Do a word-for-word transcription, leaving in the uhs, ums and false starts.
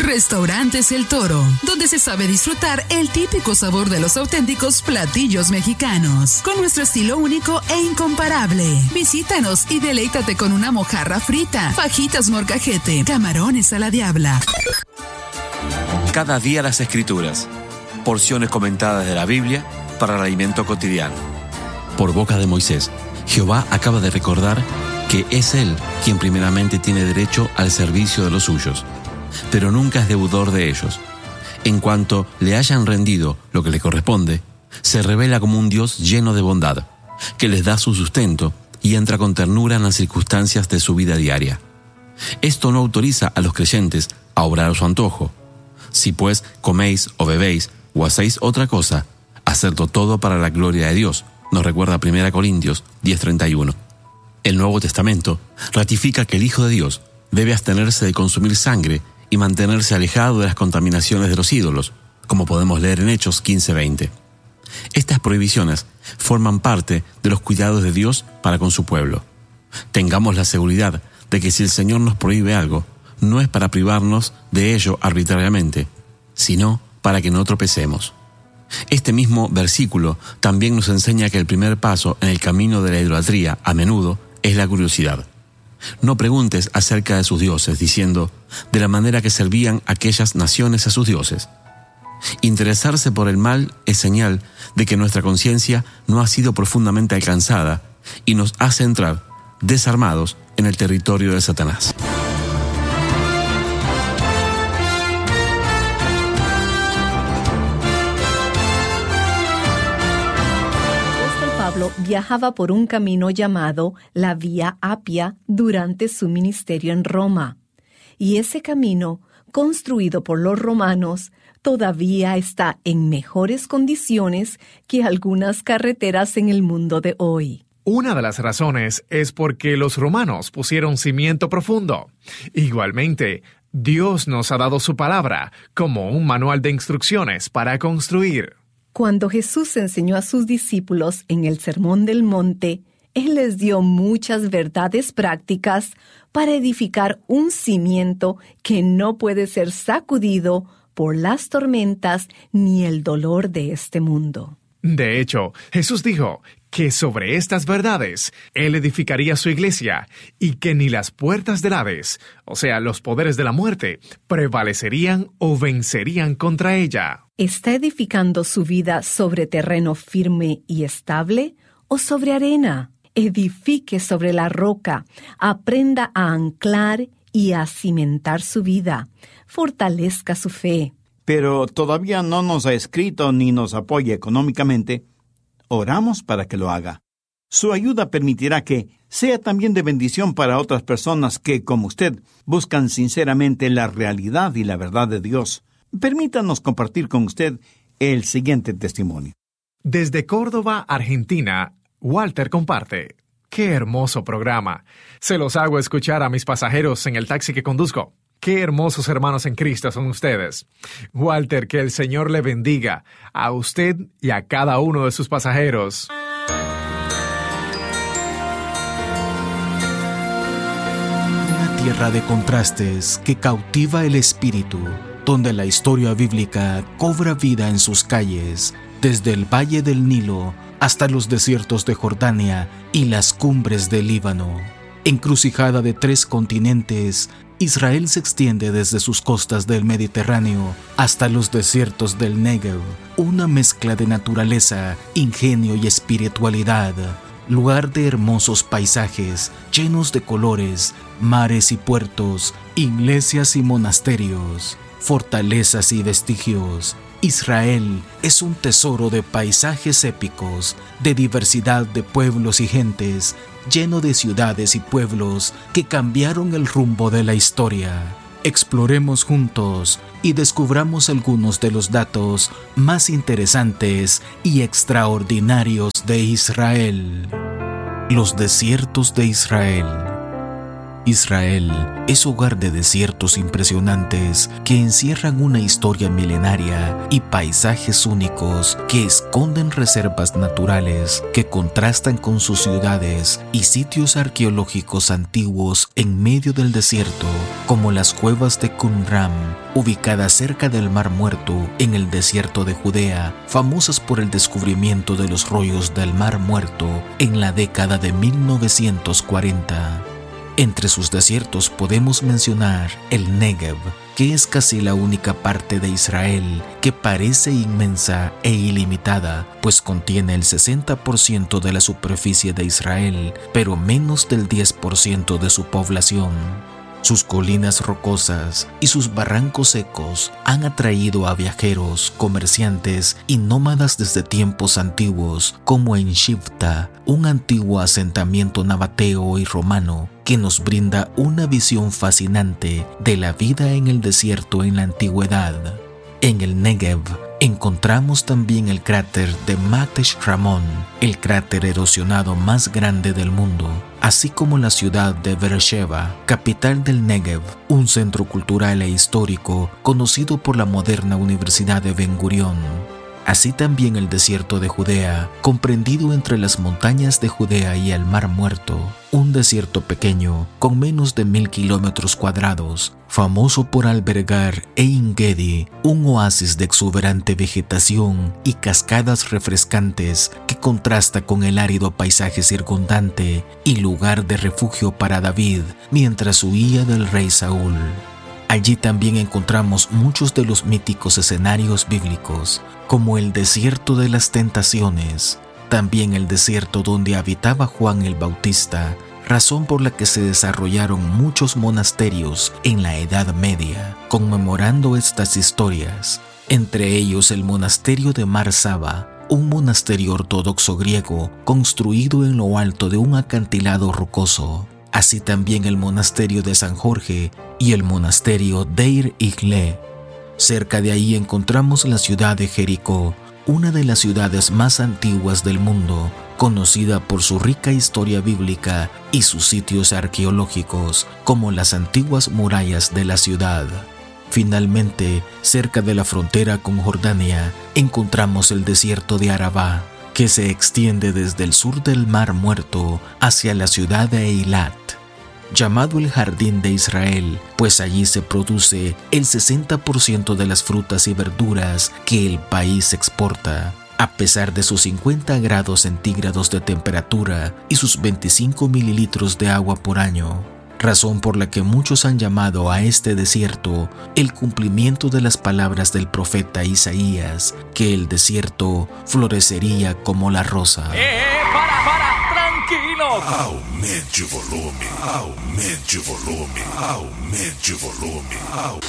Restaurantes El Toro, donde se sabe disfrutar el típico sabor de los auténticos platillos mexicanos, con nuestro estilo único e incomparable. Visítanos y deleítate con una mojarra frita, fajitas molcajete, camarones a la diabla. Cada día las Escrituras, porciones comentadas de la Biblia para el alimento cotidiano. Por boca de Moisés, Jehová acaba de recordar que es Él quien primeramente tiene derecho al servicio de los suyos, pero nunca es deudor de ellos. En cuanto le hayan rendido lo que le corresponde, se revela como un Dios lleno de bondad, que les da su sustento y entra con ternura en las circunstancias de su vida diaria. Esto no autoriza a los creyentes a obrar a su antojo. Si pues coméis o bebéis o hacéis otra cosa, hacedlo todo para la gloria de Dios, nos recuerda primera Corintios diez treinta y uno. El Nuevo Testamento ratifica que el Hijo de Dios debe abstenerse de consumir sangre y mantenerse alejado de las contaminaciones de los ídolos, como podemos leer en Hechos quince veinte. Estas prohibiciones forman parte de los cuidados de Dios para con su pueblo. Tengamos la seguridad de que si el Señor nos prohíbe algo, no es para privarnos de ello arbitrariamente, sino para que no tropecemos. Este mismo versículo también nos enseña que el primer paso en el camino de la idolatría, a menudo, es la curiosidad. No preguntes acerca de sus dioses, diciendo, de la manera que servían aquellas naciones a sus dioses. Interesarse por el mal es señal de que nuestra conciencia no ha sido profundamente alcanzada y nos hace entrar desarmados en el territorio de Satanás. Pablo viajaba por un camino llamado la Vía Apia durante su ministerio en Roma. Y ese camino, construido por los romanos, todavía está en mejores condiciones que algunas carreteras en el mundo de hoy. Una de las razones es porque los romanos pusieron cimiento profundo. Igualmente, Dios nos ha dado su palabra como un manual de instrucciones para construir. Cuando Jesús enseñó a sus discípulos en el Sermón del Monte, Él les dio muchas verdades prácticas para edificar un cimiento que no puede ser sacudido por las tormentas ni el dolor de este mundo. De hecho, Jesús dijo que sobre estas verdades Él edificaría su iglesia y que ni las puertas del Hades, o sea, los poderes de la muerte, prevalecerían o vencerían contra ella. ¿Está edificando su vida sobre terreno firme y estable o sobre arena? Edifique sobre la roca, aprenda a anclar y a cimentar su vida, fortalezca su fe. Pero todavía no nos ha escrito ni nos apoya económicamente. Oramos para que lo haga. Su ayuda permitirá que sea también de bendición para otras personas que, como usted, buscan sinceramente la realidad y la verdad de Dios. Permítanos compartir con usted el siguiente testimonio. Desde Córdoba, Argentina, Walter comparte. ¡Qué hermoso programa! Se los hago escuchar a mis pasajeros en el taxi que conduzco. ¡Qué hermosos hermanos en Cristo son ustedes! Walter, que el Señor le bendiga a usted y a cada uno de sus pasajeros. Una tierra de contrastes que cautiva el espíritu, donde la historia bíblica cobra vida en sus calles, desde el valle del Nilo hasta los desiertos de Jordania y las cumbres del Líbano. Encrucijada de tres continentes, Israel se extiende desde sus costas del Mediterráneo hasta los desiertos del Negev, una mezcla de naturaleza, ingenio y espiritualidad, lugar de hermosos paisajes llenos de colores, mares y puertos, iglesias y monasterios, fortalezas y vestigios. Israel es un tesoro de paisajes épicos, de diversidad de pueblos y gentes, lleno de ciudades y pueblos que cambiaron el rumbo de la historia. Exploremos juntos y descubramos algunos de los datos más interesantes y extraordinarios de Israel. Los desiertos de Israel. Israel es hogar de desiertos impresionantes que encierran una historia milenaria y paisajes únicos que esconden reservas naturales que contrastan con sus ciudades y sitios arqueológicos antiguos en medio del desierto, como las cuevas de Qumran, ubicadas cerca del Mar Muerto en el desierto de Judea, famosas por el descubrimiento de los rollos del Mar Muerto en la década de mil novecientos cuarenta. Entre sus desiertos podemos mencionar el Negev, que es casi la única parte de Israel que parece inmensa e ilimitada, pues contiene el sesenta por ciento de la superficie de Israel, pero menos del diez por ciento de su población. Sus colinas rocosas y sus barrancos secos han atraído a viajeros, comerciantes y nómadas desde tiempos antiguos, como en Shifta, un antiguo asentamiento nabateo y romano que nos brinda una visión fascinante de la vida en el desierto en la antigüedad. En el Negev encontramos también el cráter de Matesh Ramon, el cráter erosionado más grande del mundo, así como la ciudad de Beersheba, capital del Negev, un centro cultural e histórico conocido por la moderna Universidad de Ben Gurión. Así también el desierto de Judea, comprendido entre las montañas de Judea y el Mar Muerto, un desierto pequeño con menos de mil kilómetros cuadrados, famoso por albergar Ein Gedi, un oasis de exuberante vegetación y cascadas refrescantes que contrasta con el árido paisaje circundante y lugar de refugio para David mientras huía del rey Saúl. Allí también encontramos muchos de los míticos escenarios bíblicos, como el desierto de las tentaciones, también el desierto donde habitaba Juan el Bautista, razón por la que se desarrollaron muchos monasterios en la Edad Media, conmemorando estas historias, entre ellos el monasterio de Mar Saba, un monasterio ortodoxo griego construido en lo alto de un acantilado rocoso. Así también el monasterio de San Jorge y el monasterio Deir Igle. Cerca de ahí encontramos la ciudad de Jericó, una de las ciudades más antiguas del mundo, conocida por su rica historia bíblica y sus sitios arqueológicos, como las antiguas murallas de la ciudad. Finalmente, cerca de la frontera con Jordania, encontramos el desierto de Arabá, que se extiende desde el sur del Mar Muerto hacia la ciudad de Eilat, llamado el Jardín de Israel, pues allí se produce el sesenta por ciento de las frutas y verduras que el país exporta, a pesar de sus cincuenta grados centígrados de temperatura y sus veinticinco mililitros de agua por año. Razón por la que muchos han llamado a este desierto el cumplimiento de las palabras del profeta Isaías, que el desierto florecería como la rosa. ¡Eh, para, para! ¡Tranquilos! Aumente o volume, aumente o volume, aumente o volume.